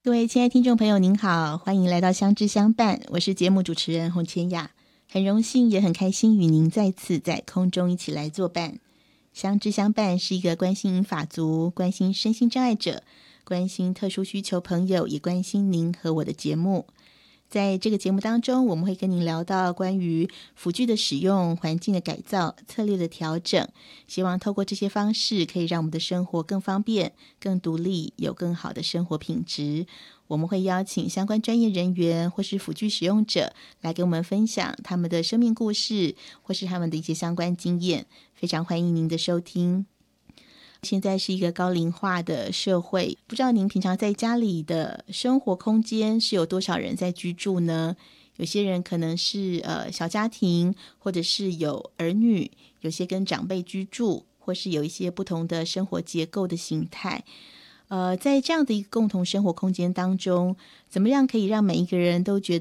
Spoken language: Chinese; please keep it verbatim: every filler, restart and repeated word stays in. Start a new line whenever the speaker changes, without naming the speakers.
各位亲爱听众朋友您好，欢迎来到相知相伴，我是节目主持人洪千雅，很荣幸也很开心与您再次在空中一起来作伴。相知相伴是一个关心法族、关心身心障碍者、关心特殊需求朋友，也关心您和我的节目。在这个节目当中，我们会跟您聊到关于辅具的使用、环境的改造、策略的调整，希望透过这些方式可以让我们的生活更方便、更独立，有更好的生活品质。我们会邀请相关专业人员或是辅具使用者来给我们分享他们的生命故事，或是他们的一些相关经验。非常欢迎您的收听。现在是一个高龄化的社会，不知道您平常在家里的生活空间是有多少人在居住呢？有些人可能是呃小家庭，或者是有儿女，有些跟长辈居住，或是有一些不同的生活结构的形态。呃，在这样的一个共同生活空间当中，怎么样可以让每一个人都觉